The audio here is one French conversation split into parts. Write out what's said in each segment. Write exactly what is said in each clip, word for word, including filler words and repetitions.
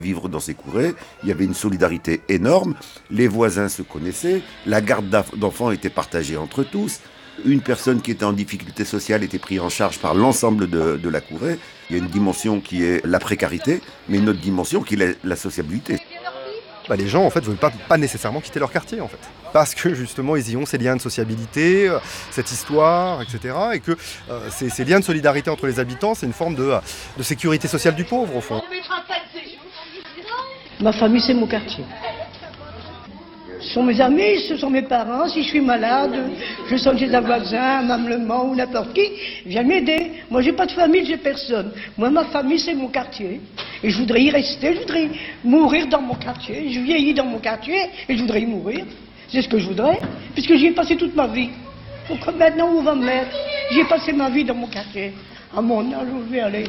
Vivre dans ces courets, il y avait une solidarité énorme, les voisins se connaissaient, la garde d'enfants était partagée entre tous, une personne qui était en difficulté sociale était prise en charge par l'ensemble de, de la courée. Il y a une dimension qui est la précarité, mais une autre dimension qui est la, la sociabilité. Bah, les gens en fait veulent pas, pas nécessairement quitter leur quartier en fait. Parce que justement ils y ont ces liens de sociabilité, euh, cette histoire, et cetera. Et que euh, ces, ces liens de solidarité entre les habitants, c'est une forme de, de sécurité sociale du pauvre au fond. Ma famille, c'est mon quartier. Ce sont mes amis, ce sont mes parents. Si je suis malade, je sens chez un voisin, un maman ou n'importe qui, vient m'aider. Moi, j'ai pas de famille, j'ai personne. Moi, ma famille, c'est mon quartier. Et je voudrais y rester, je voudrais mourir dans mon quartier. Je vieillis dans mon quartier et je voudrais y mourir. C'est ce que je voudrais, puisque j'y ai passé toute ma vie. Donc maintenant, où on va me mettre? J'ai passé ma vie dans mon quartier. À mon âge, où je vais aller.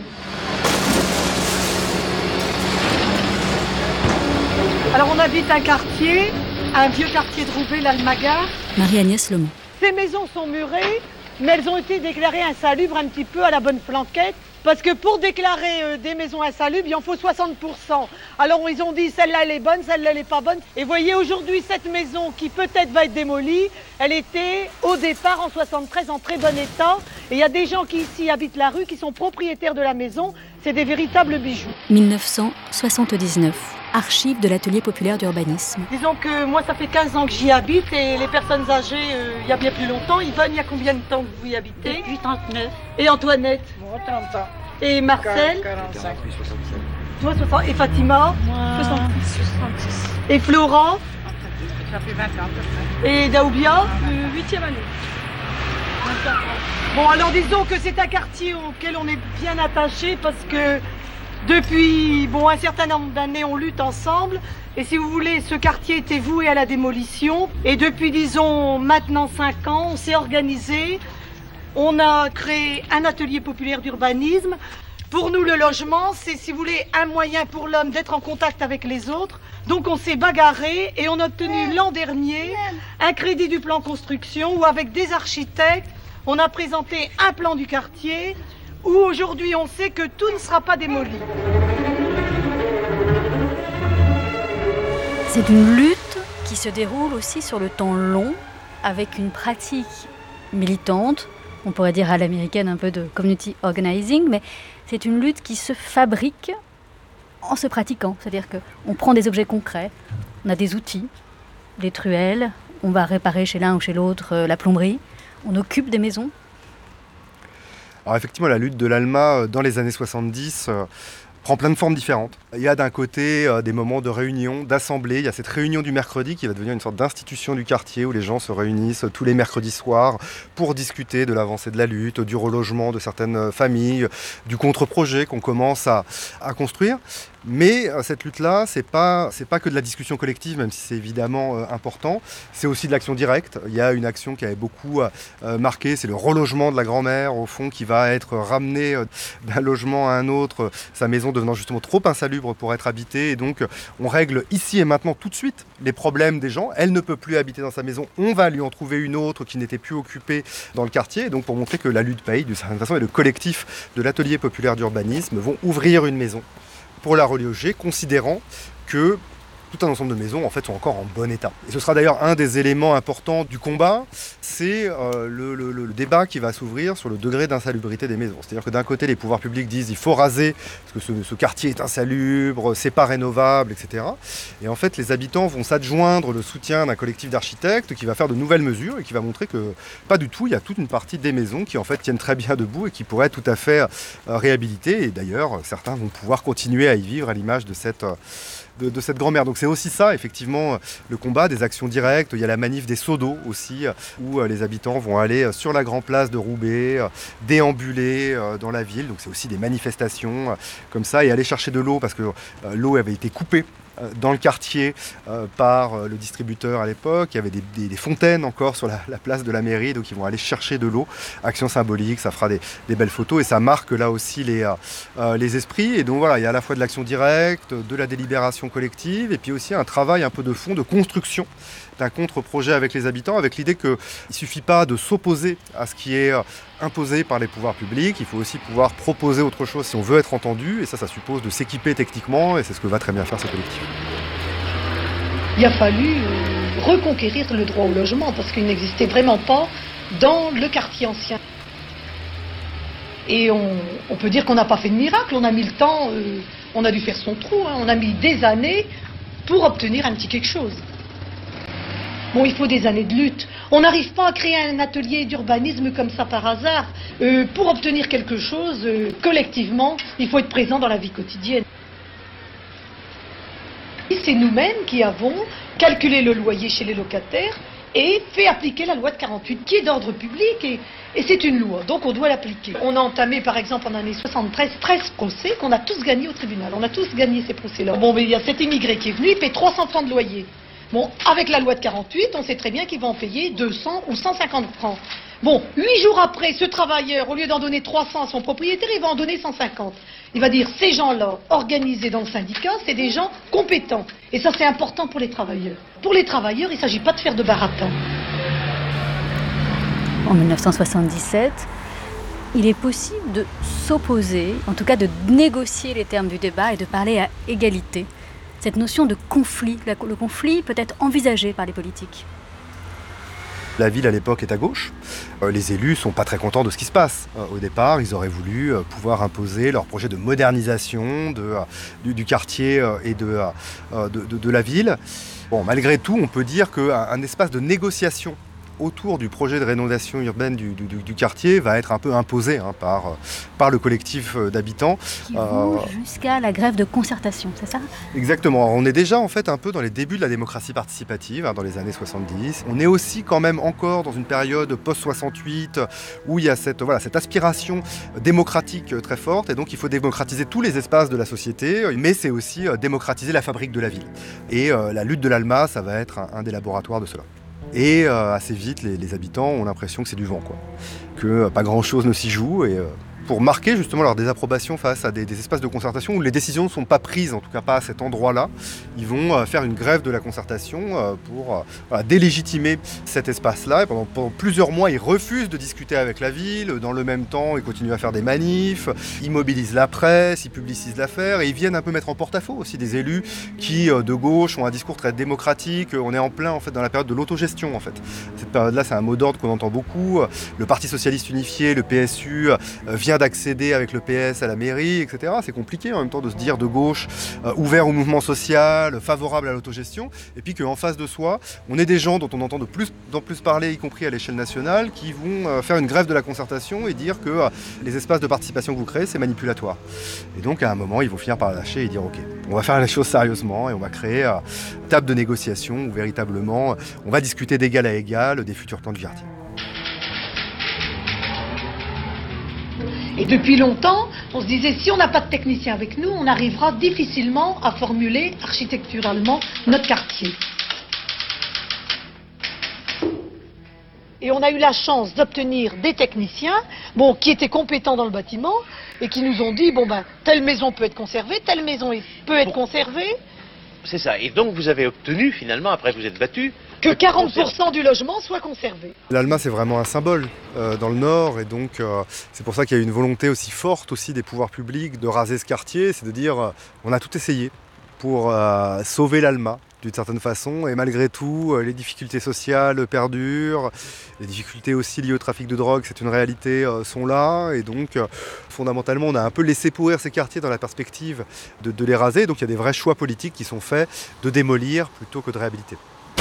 Alors on habite un quartier, un vieux quartier de Roubaix, l'Almagar. Marie-Agnès Lemont. Ces maisons sont murées, mais elles ont été déclarées insalubres un petit peu à la bonne flanquette. Parce que pour déclarer euh, des maisons insalubres, il en faut soixante pour cent. Alors ils ont dit celle-là elle est bonne, celle-là elle n'est pas bonne. Et voyez aujourd'hui cette maison qui peut-être va être démolie, elle était au départ en soixante-treize en très bon état. Et il y a des gens qui ici habitent la rue, qui sont propriétaires de la maison. C'est des véritables bijoux. mille neuf cent soixante-dix-neuf. Archives de l'atelier populaire d'urbanisme. Disons que moi ça fait quinze ans que j'y habite et les personnes âgées, euh, il y a bien plus longtemps. Yvonne, il y a combien de temps que vous y habitez? Depuis trente-neuf. Et Antoinette? Moi, trente ans. Et Marcel? quarante-cinq. Toi, soixante. Et Fatima? Moi, soixante-six. Et Florent? Ça fait vingt ans à peu près. Et Daoubia? Huitième année. Bon, alors disons que c'est un quartier auquel on est bien attaché parce que depuis bon, un certain nombre d'années, on lutte ensemble. Et si vous voulez, ce quartier était voué à la démolition. Et depuis, disons, maintenant cinq ans, on s'est organisé. On a créé un atelier populaire d'urbanisme. Pour nous, le logement, c'est, si vous voulez, un moyen pour l'homme d'être en contact avec les autres. Donc on s'est bagarré et on a obtenu l'an dernier un crédit du plan construction où, avec des architectes, on a présenté un plan du quartier où aujourd'hui on sait que tout ne sera pas démoli. C'est une lutte qui se déroule aussi sur le temps long, avec une pratique militante, on pourrait dire à l'américaine un peu de community organizing, mais c'est une lutte qui se fabrique en se pratiquant. C'est-à-dire qu'on prend des objets concrets, on a des outils, des truelles, on va réparer chez l'un ou chez l'autre la plomberie, on occupe des maisons. Alors effectivement, la lutte de l'Alma dans les années soixante-dix euh, prend plein de formes différentes. Il y a d'un côté euh, des moments de réunion, d'assemblée. Il y a cette réunion du mercredi qui va devenir une sorte d'institution du quartier où les gens se réunissent tous les mercredis soirs pour discuter de l'avancée de la lutte, du relogement de certaines familles, du contre-projet qu'on commence à, à construire. Mais euh, cette lutte-là, c'est pas, c'est pas que de la discussion collective, même si c'est évidemment euh, important. C'est aussi de l'action directe. Il y a une action qui avait beaucoup euh, marqué, c'est le relogement de la grand-mère, au fond, qui va être ramenée euh, d'un logement à un autre, sa maison devenant justement trop insalubre pour être habitée. Et donc, on règle ici et maintenant tout de suite les problèmes des gens. Elle ne peut plus habiter dans sa maison, on va lui en trouver une autre qui n'était plus occupée dans le quartier. Et donc, pour montrer que la lutte paye, d'une certaine façon, et le collectif de l'atelier populaire d'urbanisme vont ouvrir une maison pour la reloger, considérant que tout un ensemble de maisons en fait sont encore en bon état. Et ce sera d'ailleurs un des éléments importants du combat, c'est euh, le, le, le débat qui va s'ouvrir sur le degré d'insalubrité des maisons. C'est-à-dire que d'un côté, les pouvoirs publics disent il faut raser parce que ce, ce quartier est insalubre, c'est pas rénovable, et cetera. Et en fait, les habitants vont s'adjoindre le soutien d'un collectif d'architectes qui va faire de nouvelles mesures et qui va montrer que pas du tout, il y a toute une partie des maisons qui en fait tiennent très bien debout et qui pourraient être tout à fait euh, réhabilitées. Et d'ailleurs, certains vont pouvoir continuer à y vivre à l'image de cette... Euh, De, de cette grand-mère. Donc c'est aussi ça, effectivement, le combat, des actions directes. Il y a la manif des seaux d'eau aussi, où les habitants vont aller sur la grande place de Roubaix, déambuler dans la ville. Donc c'est aussi des manifestations comme ça, et aller chercher de l'eau, parce que l'eau avait été coupée dans le quartier euh, par euh, le distributeur à l'époque. Il y avait des, des, des fontaines encore sur la, la place de la mairie, donc ils vont aller chercher de l'eau. Action symbolique, ça fera des, des belles photos et ça marque là aussi les, euh, les esprits. Et donc voilà, il y a à la fois de l'action directe, de la délibération collective et puis aussi un travail un peu de fond, de construction d'un contre-projet avec les habitants, avec l'idée qu'il ne suffit pas de s'opposer à ce qui est imposé par les pouvoirs publics, il faut aussi pouvoir proposer autre chose si on veut être entendu, et ça, ça suppose de s'équiper techniquement, et c'est ce que va très bien faire ce collectif. Il a fallu euh, reconquérir le droit au logement, parce qu'il n'existait vraiment pas dans le quartier ancien. Et on, on peut dire qu'on n'a pas fait de miracle, on a mis le temps, euh, on a dû faire son trou, hein, on a mis des années pour obtenir un petit quelque chose. Bon, il faut des années de lutte. On n'arrive pas à créer un atelier d'urbanisme comme ça par hasard. Euh, pour obtenir quelque chose, euh, collectivement, il faut être présent dans la vie quotidienne. C'est nous-mêmes qui avons calculé le loyer chez les locataires et fait appliquer la loi de quarante-huit, qui est d'ordre public, et, et c'est une loi, donc on doit l'appliquer. On a entamé, par exemple, en année soixante-treize, treize procès qu'on a tous gagnés au tribunal. On a tous gagné ces procès-là. Bon, mais il y a cet immigré qui est venu, il paie trois cents francs de loyer. Bon, avec la loi de quarante-huit, on sait très bien qu'il va en payer deux cents ou cent cinquante francs. Bon, huit jours après, ce travailleur, au lieu d'en donner trois cents à son propriétaire, il va en donner cent cinquante. Il va dire, ces gens-là, organisés dans le syndicat, c'est des gens compétents. Et ça, c'est important pour les travailleurs. Pour les travailleurs, il ne s'agit pas de faire de baratin. En mille neuf cent soixante-dix-sept, il est possible de s'opposer, en tout cas de négocier les termes du débat et de parler à égalité. Cette notion de conflit, le conflit peut être envisagé par les politiques. La ville à l'époque est à gauche. Euh, les élus sont pas très contents de ce qui se passe. Euh, au départ, ils auraient voulu euh, pouvoir imposer leur projet de modernisation de, euh, du, du quartier euh, et de, euh, de, de, de la ville. Bon, malgré tout, on peut dire qu'un un espace de négociation autour du projet de rénovation urbaine du, du, du quartier va être un peu imposé hein, par, par le collectif d'habitants. Qui vont euh, jusqu'à la grève de concertation, c'est ça? Exactement. On est déjà en fait un peu dans les débuts de la démocratie participative, hein, dans les années soixante-dix. On est aussi quand même encore dans une période post-soixante-huit où il y a cette, voilà, cette aspiration démocratique très forte, et donc il faut démocratiser tous les espaces de la société, mais c'est aussi démocratiser la fabrique de la ville. Et euh, la lutte de l'ALMA, ça va être un, un des laboratoires de cela. Et euh, assez vite, les, les habitants ont l'impression que c'est du vent, quoi. Que euh, pas grand-chose ne s'y joue. Et euh, pour marquer justement leur désapprobation face à des, des espaces de concertation où les décisions ne sont pas prises, en tout cas pas à cet endroit-là, ils vont euh, faire une grève de la concertation euh, pour euh, voilà, délégitimer cet espace-là. Et pendant, pendant plusieurs mois, ils refusent de discuter avec la ville. Dans le même temps, ils continuent à faire des manifs, ils mobilisent la presse, ils publicisent l'affaire, et ils viennent un peu mettre en porte-à-faux aussi des élus qui, euh, de gauche, ont un discours très démocratique. On est en plein en fait, dans la période de l'autogestion. En fait. Cette période-là, c'est un mot d'ordre qu'on entend beaucoup. Le Parti socialiste unifié, le P S U, euh, vient d'accéder avec le P S à la mairie, et cetera. C'est compliqué en même temps de se dire de gauche, euh, ouvert au mouvement social, favorable à l'autogestion, et puis qu'en face de soi, on est des gens dont on entend de plus en plus parler, y compris à l'échelle nationale, qui vont euh, faire une grève de la concertation et dire que euh, les espaces de participation que vous créez, c'est manipulatoire. Et donc à un moment, ils vont finir par lâcher et dire ok, on va faire les choses sérieusement et on va créer euh, une table de négociation où véritablement on va discuter d'égal à égal des futurs plans du quartier. Et depuis longtemps, on se disait, si on n'a pas de technicien avec nous, on arrivera difficilement à formuler architecturalement notre quartier. Et on a eu la chance d'obtenir des techniciens, bon, qui étaient compétents dans le bâtiment, et qui nous ont dit, bon ben, telle maison peut être conservée, telle maison peut être conservée. C'est ça. Et donc vous avez obtenu, finalement, après vous êtes battu, que quarante pour cent du logement soit conservé. L'ALMA, c'est vraiment un symbole euh, dans le Nord, et donc euh, c'est pour ça qu'il y a une volonté aussi forte aussi des pouvoirs publics de raser ce quartier, c'est de dire euh, on a tout essayé pour euh, sauver l'ALMA d'une certaine façon, et malgré tout, euh, les difficultés sociales perdurent, les difficultés aussi liées au trafic de drogue, c'est une réalité, euh, sont là, et donc euh, fondamentalement, on a un peu laissé pourrir ces quartiers dans la perspective de, de les raser, donc il y a des vrais choix politiques qui sont faits de démolir plutôt que de réhabiliter.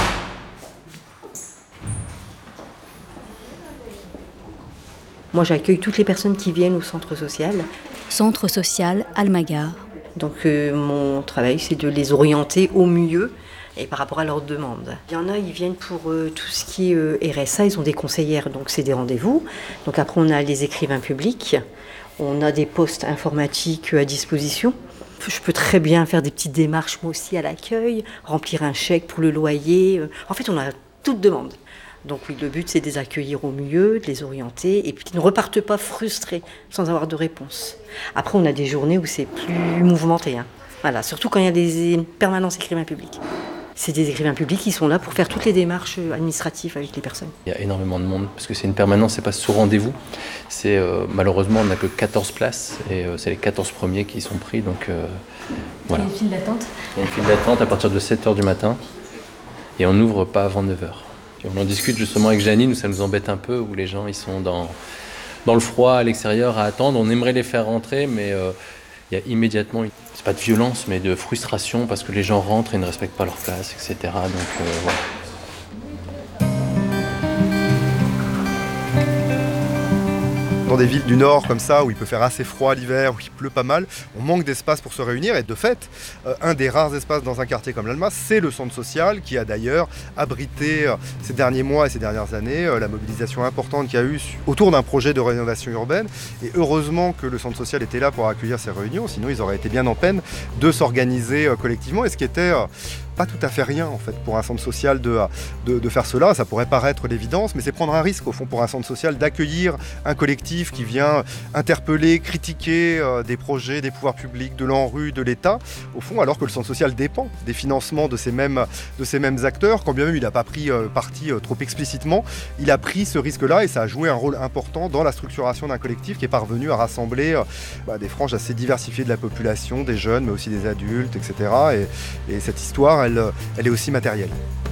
Moi, j'accueille toutes les personnes qui viennent au centre social. Centre social Almagar. Donc, euh, mon travail, c'est de les orienter au mieux et par rapport à leurs demandes. Il y en a, ils viennent pour euh, tout ce qui est euh, R S A, ils ont des conseillères, donc c'est des rendez-vous. Donc après, on a les écrivains publics, on a des postes informatiques à disposition. Je peux très bien faire des petites démarches, moi aussi, à l'accueil, remplir un chèque pour le loyer. En fait, on a toute demande. Donc oui, le but, c'est de les accueillir au mieux, de les orienter, et puis qu'ils ne repartent pas frustrés, sans avoir de réponse. Après, on a des journées où c'est plus mouvementé. Hein. Voilà, surtout quand il y a des permanences écrivains publics. C'est des écrivains publics qui sont là pour faire toutes les démarches administratives avec les personnes. Il y a énormément de monde, parce que c'est une permanence, c'est pas sous rendez-vous. C'est, euh, malheureusement, on n'a que quatorze places, et euh, c'est les quatorze premiers qui sont pris, donc euh, voilà. Il y a une file d'attente. Il y a une file d'attente à partir de sept heures du matin, et on n'ouvre pas avant neuf heures. Et on en discute justement avec Janine, où ça nous embête un peu, où les gens ils sont dans, dans le froid, à l'extérieur, à attendre. On aimerait les faire rentrer, mais euh, il y a immédiatement, c'est pas de violence, mais de frustration, parce que les gens rentrent et ne respectent pas leur place, et cetera. Donc euh, voilà. Dans des villes du Nord comme ça, où il peut faire assez froid l'hiver, où il pleut pas mal, on manque d'espace pour se réunir. Et de fait, euh, un des rares espaces dans un quartier comme l'Alma, c'est le centre social, qui a d'ailleurs abrité euh, ces derniers mois et ces dernières années euh, la mobilisation importante qu'il y a eu autour d'un projet de rénovation urbaine. Et heureusement que le centre social était là pour accueillir ces réunions, sinon ils auraient été bien en peine de s'organiser euh, collectivement. Et ce qui était euh, pas tout à fait rien en fait pour un centre social de, de, de faire cela. Ça pourrait paraître l'évidence, mais c'est prendre un risque au fond pour un centre social d'accueillir un collectif qui vient interpeller, critiquer euh, des projets, des pouvoirs publics, de l'ANRU, de l'État, au fond, alors que le centre social dépend des financements de ces mêmes, de ces mêmes acteurs, quand bien même il n'a pas pris euh, parti euh, trop explicitement. Il a pris ce risque-là et ça a joué un rôle important dans la structuration d'un collectif qui est parvenu à rassembler euh, bah, des franges assez diversifiées de la population, des jeunes, mais aussi des adultes, et cetera. Et, et cette histoire, elle, elle est aussi matérielle.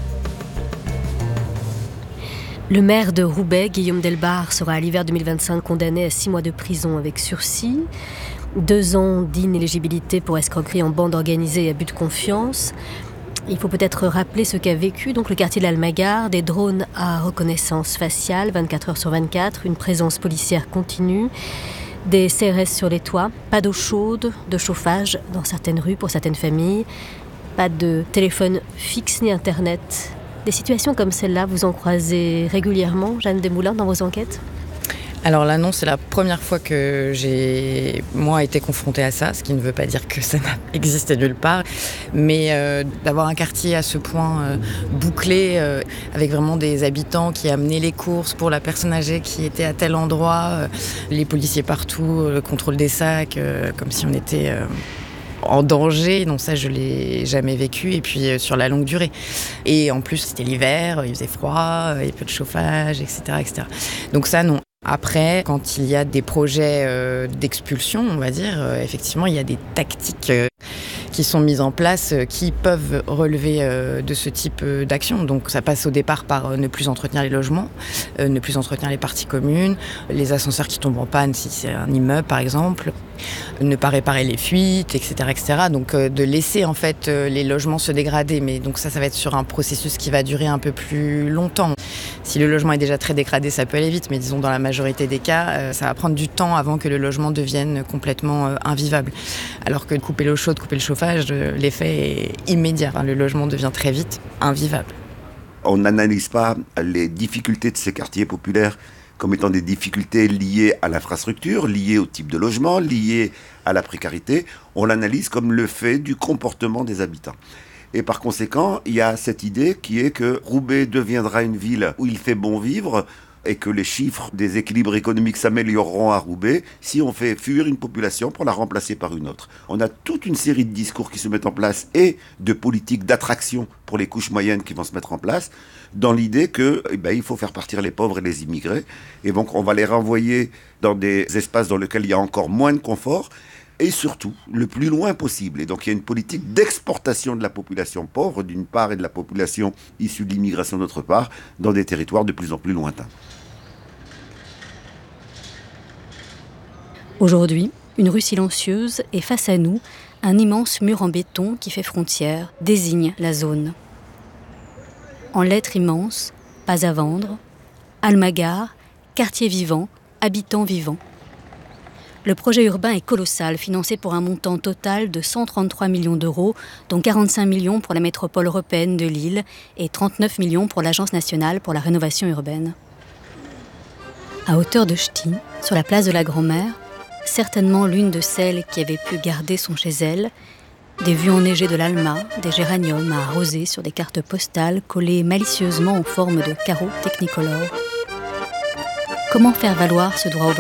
Le maire de Roubaix, Guillaume Delbar, sera à l'hiver deux mille vingt-cinq condamné à six mois de prison avec sursis, deux ans d'inéligibilité pour escroquerie en bande organisée et abus de confiance. Il faut peut-être rappeler ce qu'a vécu donc le quartier de l'Almagarde, des drones à reconnaissance faciale vingt-quatre heures sur vingt-quatre, une présence policière continue, des C R S sur les toits, pas d'eau chaude, de chauffage dans certaines rues pour certaines familles, pas de téléphone fixe ni internet. Des situations comme celle-là, vous en croisez régulièrement, Jeanne Desmoulins, dans vos enquêtes ? Alors là, non, c'est la première fois que j'ai, moi, été confrontée à ça, ce qui ne veut pas dire que ça n'a existé nulle part. Mais euh, d'avoir un quartier à ce point euh, bouclé, euh, avec vraiment des habitants qui amenaient les courses pour la personne âgée qui était à tel endroit, euh, les policiers partout, le contrôle des sacs, euh, comme si on était... Euh, en danger, non ça je l'ai jamais vécu, et puis euh, sur la longue durée. Et en plus c'était l'hiver, il faisait froid, il y avait peu de chauffage, et cetera, et cetera. Donc ça non. Après, quand il y a des projets euh, d'expulsion, on va dire, euh, effectivement il y a des tactiques euh, qui sont mises en place euh, qui peuvent relever euh, de ce type euh, d'action. Donc ça passe au départ par euh, ne plus entretenir les logements, euh, ne plus entretenir les parties communes, les ascenseurs qui tombent en panne si c'est un immeuble par exemple, ne pas réparer les fuites, et cetera, et cetera. Donc euh, de laisser en fait euh, les logements se dégrader. Mais donc ça, ça va être sur un processus qui va durer un peu plus longtemps. Si le logement est déjà très dégradé, ça peut aller vite, mais disons dans la majorité des cas, euh, ça va prendre du temps avant que le logement devienne complètement euh, invivable. Alors que couper l'eau chaude, couper le chauffage, euh, l'effet est immédiat. Enfin, le logement devient très vite invivable. On n'analyse pas les difficultés de ces quartiers populaires comme étant des difficultés liées à l'infrastructure, liées au type de logement, liées à la précarité. On l'analyse comme le fait du comportement des habitants. Et par conséquent, il y a cette idée qui est que Roubaix deviendra une ville où il fait bon vivre et que les chiffres des équilibres économiques s'amélioreront à Roubaix si on fait fuir une population pour la remplacer par une autre. On a toute une série de discours qui se mettent en place et de politiques d'attraction pour les couches moyennes qui vont se mettre en place dans l'idée que, eh ben, il faut faire partir les pauvres et les immigrés. Et donc on va les renvoyer dans des espaces dans lesquels il y a encore moins de confort et surtout le plus loin possible. Et donc il y a une politique d'exportation de la population pauvre d'une part et de la population issue de l'immigration d'autre part dans des territoires de plus en plus lointains. Aujourd'hui, une rue silencieuse et face à nous, un immense mur en béton qui fait frontière désigne la zone. En lettres immenses, pas à vendre, Almagarde, quartier vivant, habitants vivants. Le projet urbain est colossal, financé pour un montant total de cent trente-trois millions d'euros, dont quarante-cinq millions pour la métropole européenne de Lille et trente-neuf millions pour l'Agence nationale pour la rénovation urbaine. À hauteur de Ch'ti, sur la place de la Grand-Mère, certainement l'une de celles qui avait pu garder son chez elle, des vues enneigées de l'Alma, des géraniums à arroser sur des cartes postales collées malicieusement en forme de carreaux technicolores. Comment faire valoir ce droit au bonheur ?